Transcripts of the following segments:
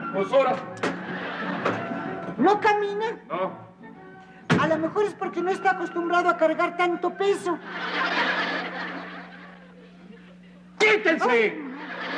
2 horas. ¿No camina? No. A lo mejor es porque no está acostumbrado a cargar tanto peso. ¡Quítense!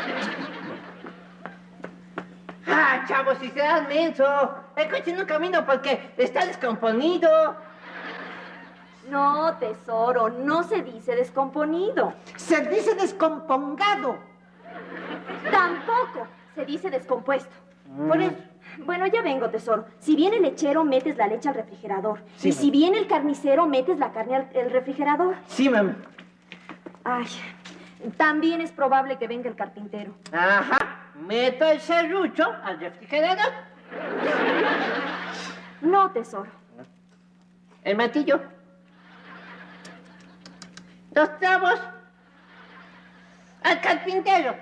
¡Ah, chavos, si se dan menso! El coche no camina porque está descomponido. No, tesoro, no se dice descomponido. Se dice descompongado. Tampoco se dice descompuesto. Por eso. Bueno, ya vengo, tesoro. Si viene el lechero, metes la leche al refrigerador. Sí, y si viene el carnicero, metes la carne al refrigerador. Sí, mami. Ay, también es probable que venga el carpintero. Ajá. Meto el serrucho al refrigerador. No, tesoro. El martillo. 2 trabos. Al carpintero.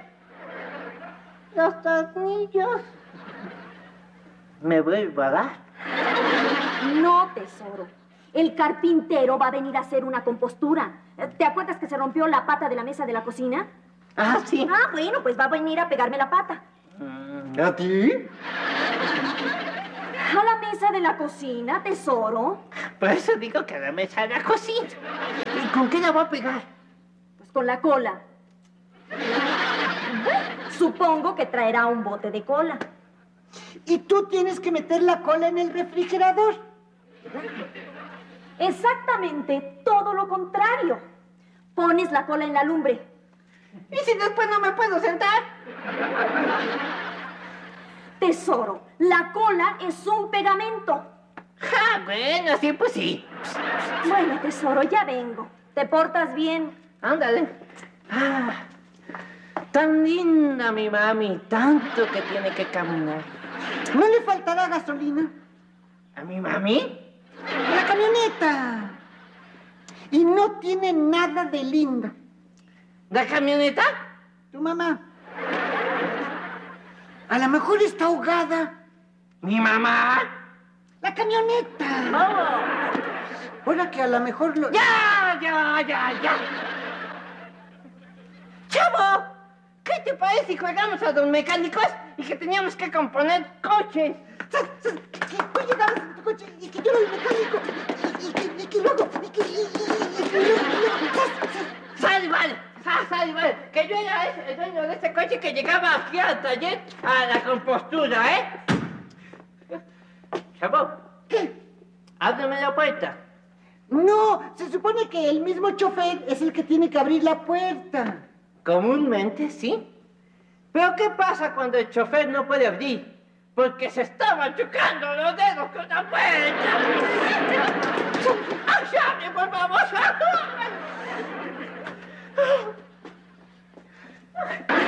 2 tornillos. ¿Me vuelvo a dar? No, tesoro. El carpintero va a venir a hacer una compostura. ¿Te acuerdas que se rompió la pata de la mesa de la cocina? Ah, sí. Ah, bueno, pues va a venir a pegarme la pata. ¿A ti? A la mesa de la cocina, tesoro. Por eso digo que a la mesa de la cocina. ¿Y con qué la voy a pegar? Pues con la cola. Supongo que traerá un bote de cola. Y tú tienes que meter la cola en el refrigerador. Exactamente todo lo contrario. Pones la cola en la lumbre. ¿Y si después no me puedo sentar? Tesoro, la cola es un pegamento. Ah, bueno, sí, pues sí. Bueno, tesoro, ya vengo. ¿Te portas bien? Ándale. Ah, tan linda mi mami, tanto que tiene que caminar. ¿No le faltará gasolina? ¿A mi mami? La camioneta. Y no tiene nada de lindo. ¿La camioneta? Tu mamá. A lo mejor está ahogada. ¿Mi mamá? La camioneta. Oh. Ahora que a lo mejor lo... ¡Ya! ¡Chavo! ¿Qué te parece si jugamos a los mecánicos y que teníamos que componer coches? Que tú llegabas en tu coche y que yo era el mecánico. Y que luego... ¡Sale, vale! Que yo era el dueño de ese coche que llegaba aquí al taller a la compostura, ¿eh? Chavo. ¿Qué? Ábreme la puerta. No, se supone que el mismo chofer es el que tiene que abrir la puerta. Comúnmente, sí. Pero ¿qué pasa cuando el chofer no puede abrir? Porque se estaban chocando los dedos con la puerta. ¡Abre, por favor!